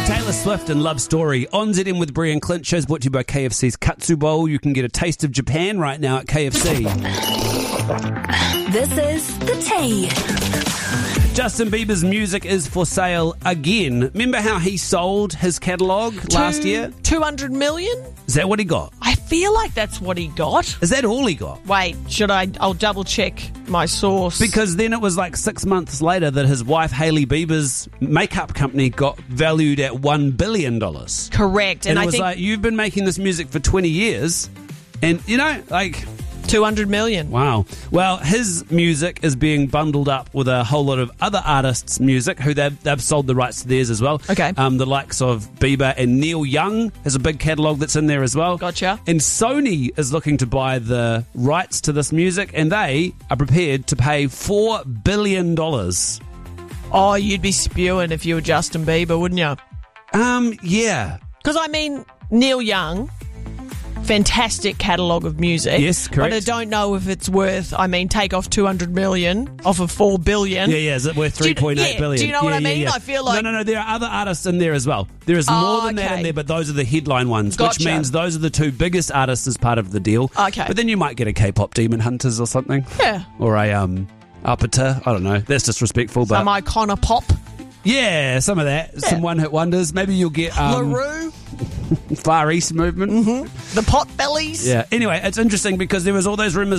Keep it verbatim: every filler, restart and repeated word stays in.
Taylor Swift and Love Story on Z M with Brie and Clint. Shows brought to you by K F C's Katsu Bowl. You can get a taste of Japan right now at K F C. This is The Tea. Justin Bieber's music is for sale again. Remember how he sold his catalogue last year? two hundred million? Is that what he got? I feel like that's what he got. Is that all he got? Wait, should I? I'll double check my source. Because then it was like six months later that his wife Hailey Bieber's makeup company got valued at one billion dollars. Correct. And, And, it I was think like, you've been making this music for twenty years. And, you know, like... two hundred million. Wow. Well, his music is being bundled up with a whole lot of other artists' music who they've, they've sold the rights to theirs as well. Okay. Um, the likes of Bieber and Neil Young has a big catalogue that's in there as well. Gotcha. And Sony is looking to buy the rights to this music, and they are prepared to pay four billion dollars. Oh, you'd be spewing if you were Justin Bieber, wouldn't you? Um, yeah. Because, I mean, Neil Young, fantastic catalogue of music. Yes, correct. But I don't know if it's worth, I mean, take off two hundred million off of four billion. Yeah, yeah, is it worth Do you- three point eight yeah, billion? do you know what Yeah, I yeah, mean? yeah. I feel like- No, no, no, there are other artists in there as well. There is more Oh, than that okay. in there, but those are the headline ones, Gotcha. which means those are the two biggest artists as part of the deal. Okay. But then you might get a K-pop Demon Hunters or something. Yeah. Or a, um, Apata. I don't know. That's disrespectful, but... Some icona pop. yeah, some of that. Some one-hit wonders. Maybe you'll get... Um, LaRue. Far East movement. The pot bellies. Yeah. Anyway, it's interesting because there was all those rumours